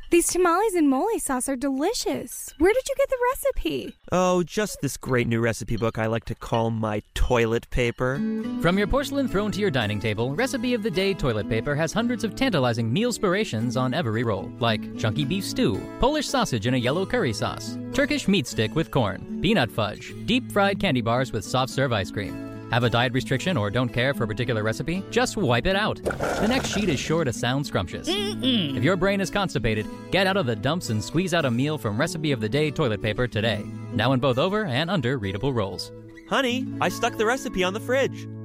These tamales and mole sauce are delicious. Where did you get the recipe? Oh, just this great new recipe book I like to call my toilet paper. From your porcelain throne to your dining table, Recipe of the Day toilet paper has hundreds of tantalizing meal-spirations on every roll, like chunky beef stew, Polish sausage in a yellow curry sauce, Turkish meat stick with corn, peanut fudge, deep-fried candy bars with soft-serve ice cream. Have a diet restriction or don't care for a particular recipe? Just wipe it out. The next sheet is sure to sound scrumptious. If your brain is constipated, get out of the dumps and squeeze out a meal from Recipe of the Day toilet paper today. Now in both over and under readable rolls. Honey, I stuck the recipe on the fridge.